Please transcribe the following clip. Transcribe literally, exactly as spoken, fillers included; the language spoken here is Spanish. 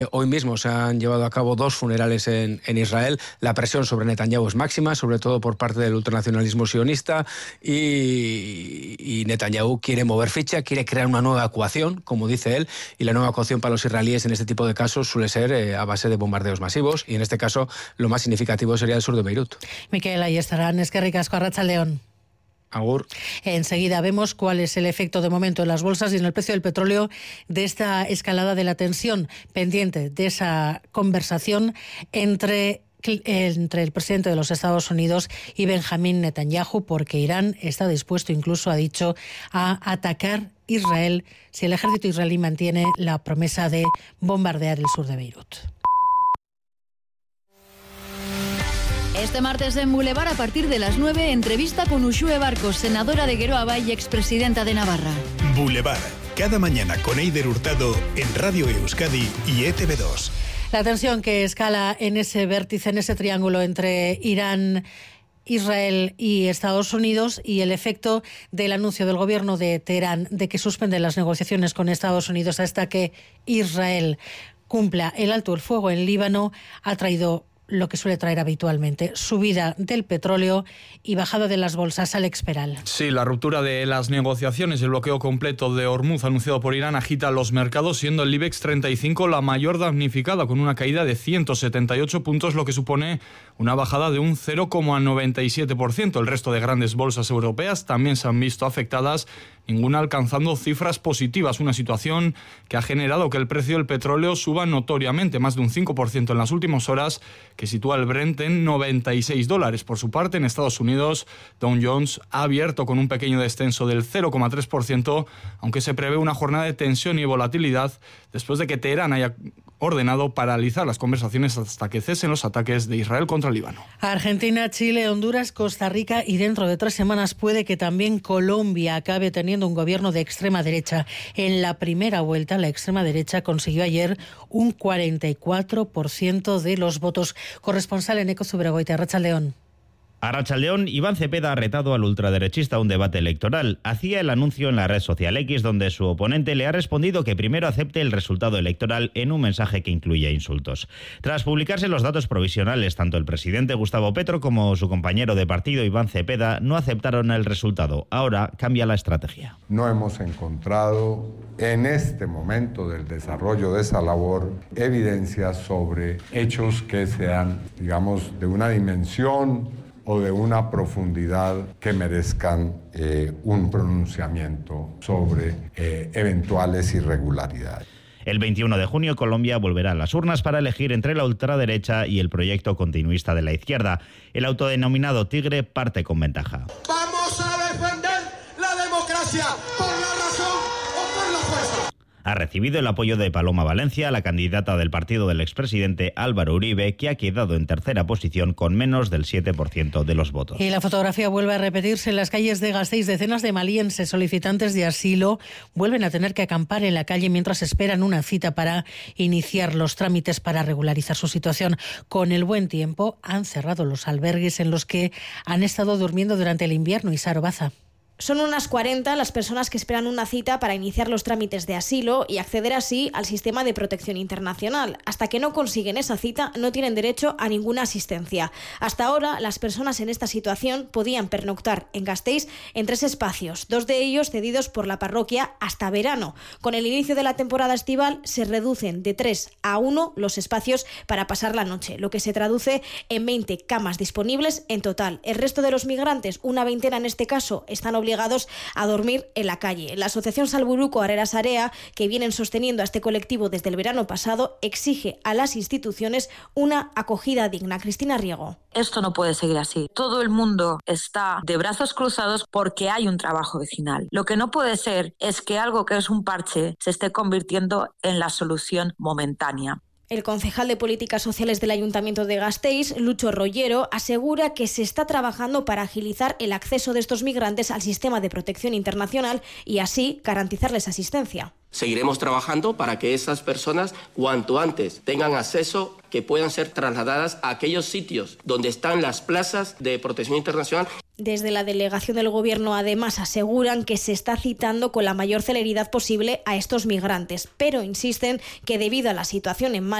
Hoy mismo se han llevado a cabo dos funerales en, en Israel. La presión sobre Netanyahu es máxima, sobre todo por parte del ultranacionalismo sionista, y, y Netanyahu quiere mover ficha, quiere crear una nueva ecuación, como dice él, y la nueva ecuación para los israelíes en este tipo de casos suele ser eh, a base de bombardeos masivos, y en este caso lo más significativo sería el sur de Beirut. Miquel, ahí estarán. Eskerrik asko, arratsaldeon. Agur. Enseguida vemos cuál es el efecto de momento en las bolsas y en el precio del petróleo de esta escalada de la tensión, pendiente de esa conversación entre, entre el presidente de los Estados Unidos y Benjamín Netanyahu, porque Irán está dispuesto, incluso ha dicho, a atacar Israel si el ejército israelí mantiene la promesa de bombardear el sur de Beirut. Este martes en Boulevard, a partir de las nueve, entrevista con Uxue Barcos, senadora de Geroa y expresidenta de Navarra. Boulevard, cada mañana con Eider Hurtado en Radio Euskadi y E T V dos. La tensión que escala en ese vértice, en ese triángulo entre Irán, Israel y Estados Unidos, y el efecto del anuncio del gobierno de Teherán de que suspende las negociaciones con Estados Unidos hasta que Israel cumpla el alto el fuego en Líbano, ha traído lo que suele traer habitualmente: subida del petróleo y bajada de las bolsas. Alex Peral. Sí, la ruptura de las negociaciones y el bloqueo completo de Hormuz anunciado por Irán agita los mercados, siendo el IBEX treinta y cinco la mayor damnificada, con una caída de ciento setenta y ocho puntos, lo que supone una bajada de un cero coma noventa y siete por ciento. El resto de grandes bolsas europeas también se han visto afectadas, ninguna alcanzando cifras positivas, una situación que ha generado que el precio del petróleo suba notoriamente, más de un cinco por ciento en las últimas horas, que sitúa el Brent en noventa y seis dólares. Por su parte, en Estados Unidos, Dow Jones ha abierto con un pequeño descenso del cero coma tres por ciento, aunque se prevé una jornada de tensión y volatilidad después de que Teherán haya ordenado paralizar las conversaciones hasta que cesen los ataques de Israel contra el Líbano. Argentina, Chile, Honduras, Costa Rica y dentro de tres semanas puede que también Colombia acabe teniendo un gobierno de extrema derecha. En la primera vuelta, la extrema derecha consiguió ayer un cuarenta y cuatro por ciento de los votos. Corresponsal en Eco Zubregoite, arratsaldeon. Arratsaldeon, Iván Cepeda ha retado al ultraderechista a un debate electoral. Hacía el anuncio en la red social X, donde su oponente le ha respondido que primero acepte el resultado electoral en un mensaje que incluye insultos. Tras publicarse los datos provisionales, tanto el presidente Gustavo Petro como su compañero de partido Iván Cepeda no aceptaron el resultado. Ahora cambia la estrategia. No hemos encontrado en este momento del desarrollo de esa labor evidencias sobre hechos que sean, digamos, de una dimensión o de una profundidad que merezcan eh, un pronunciamiento sobre eh, eventuales irregularidades. El veintiuno de junio, Colombia volverá a las urnas para elegir entre la ultraderecha y el proyecto continuista de la izquierda. El autodenominado Tigre parte con ventaja. Vamos a defender la democracia por la razón o por la fuerza. Ha recibido el apoyo de Paloma Valencia, la candidata del partido del expresidente Álvaro Uribe, que ha quedado en tercera posición con menos del siete por ciento de los votos. Y la fotografía vuelve a repetirse en las calles de Gasteiz. Decenas de malienses solicitantes de asilo vuelven a tener que acampar en la calle mientras esperan una cita para iniciar los trámites para regularizar su situación. Con el buen tiempo han cerrado los albergues en los que han estado durmiendo durante el invierno. Isaro Baza. Son unas cuarenta las personas que esperan una cita para iniciar los trámites de asilo y acceder así al sistema de protección internacional. Hasta que no consiguen esa cita, no tienen derecho a ninguna asistencia. Hasta ahora, las personas en esta situación podían pernoctar en Gasteiz en tres espacios, dos de ellos cedidos por la parroquia hasta verano. Con el inicio de la temporada estival, se reducen de tres a uno los espacios para pasar la noche, lo que se traduce en veinte camas disponibles en total. El resto de los migrantes, una veintena en este caso, están obligados obligados a dormir en la calle. La asociación Salburuko Arrera Sarea, que vienen sosteniendo a este colectivo desde el verano pasado, exige a las instituciones una acogida digna. Cristina Riego. Esto no puede seguir así. Todo el mundo está de brazos cruzados porque hay un trabajo vecinal. Lo que no puede ser es que algo que es un parche se esté convirtiendo en la solución momentánea. El concejal de Políticas Sociales del Ayuntamiento de Gasteiz, Lucho Rollero, asegura que se está trabajando para agilizar el acceso de estos migrantes al sistema de protección internacional y así garantizarles asistencia. Seguiremos trabajando para que esas personas cuanto antes tengan acceso, que puedan ser trasladadas a aquellos sitios donde están las plazas de protección internacional. Desde la delegación del Gobierno, además, aseguran que se está citando con la mayor celeridad posible a estos migrantes, pero insisten que debido a la situación en Mali,